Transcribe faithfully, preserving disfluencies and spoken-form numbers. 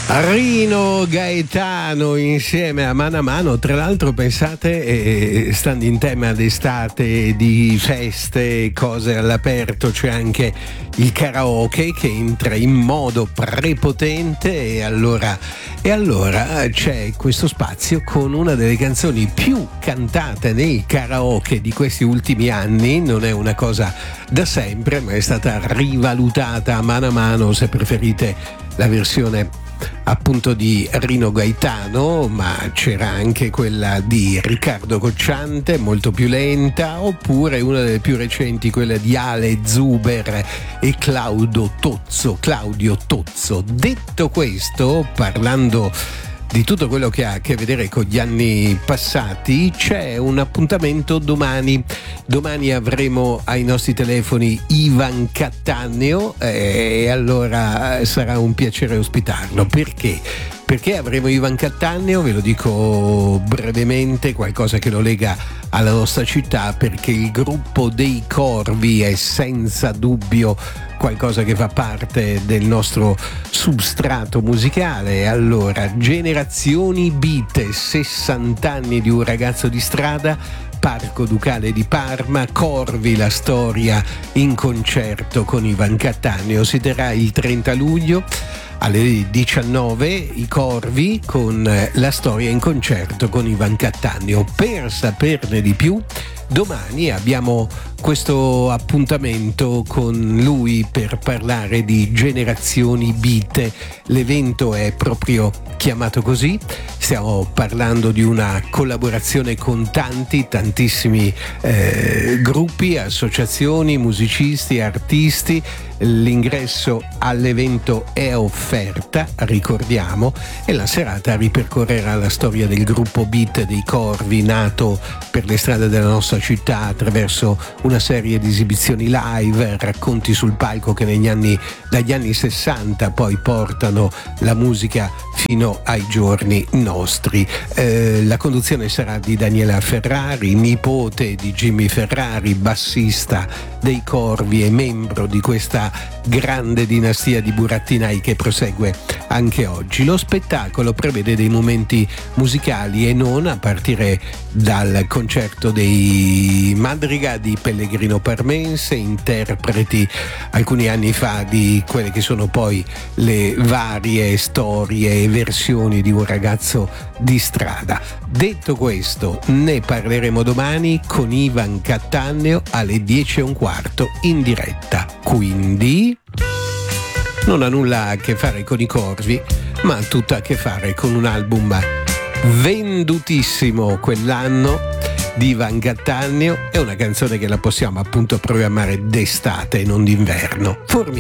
Rino Gaetano insieme a Mano a Mano. Tra l'altro pensate, eh, stando in tema d'estate, di feste, cose all'aperto, c'è anche il karaoke che entra in modo prepotente e allora, e allora c'è questo spazio con una delle canzoni più cantate nei karaoke di questi ultimi anni. Non è una cosa da sempre, ma è stata rivalutata a mano a mano, se preferite la versione appunto di Rino Gaetano, ma c'era anche quella di Riccardo Cocciante, molto più lenta, oppure una delle più recenti, quella di Ale Zuber e Claudio Tozzo, Claudio Tozzo. Detto questo, parlando di tutto quello che ha a che vedere con gli anni passati, c'è un appuntamento domani. Domani avremo ai nostri telefoni Ivan Cattaneo e allora sarà un piacere ospitarlo. Perché? Perché avremo Ivan Cattaneo, ve lo dico brevemente, qualcosa che lo lega alla nostra città, perché il gruppo dei Corvi è senza dubbio qualcosa che fa parte del nostro substrato musicale. Allora, Generazioni Beat, sessanta anni di un ragazzo di strada, Parco Ducale di Parma, Corvi, la storia in concerto con Ivan Cattaneo. Si terrà il trenta luglio alle diciannove, i Corvi con la storia in concerto con Ivan Cattaneo. Per saperne di più, domani abbiamo questo appuntamento con lui per parlare di Generazioni Beat. L'evento è proprio chiamato così. Stiamo parlando di una collaborazione con tanti, tantissimi eh, gruppi, associazioni, musicisti, artisti. L'ingresso all'evento è offerta, ricordiamo, e la serata ripercorrerà la storia del gruppo Beat dei Corvi, nato per le strade della nostra città attraverso una serie di esibizioni live, racconti sul palco che negli anni, dagli anni sessanta poi portano la musica fino ai giorni nostri. Eh, la conduzione sarà di Daniela Ferrari, nipote di Jimmy Ferrari, bassista dei Corvi e membro di questa grande dinastia di burattinai che prosegue anche oggi. Lo spettacolo prevede dei momenti musicali e non, a partire dal concerto dei Madriga di Pellegrino Parmense, interpreti alcuni anni fa di quelle che sono poi le varie storie e versioni di un ragazzo di strada. Detto questo, ne parleremo domani con Ivan Cattaneo alle dieci e un quarto in diretta. Quindi non ha nulla a che fare con i Corvi, ma tutto a che fare con un album vendutissimo quell'anno di Ivan Cattaneo. È una canzone che la possiamo appunto programmare d'estate e non d'inverno. Formi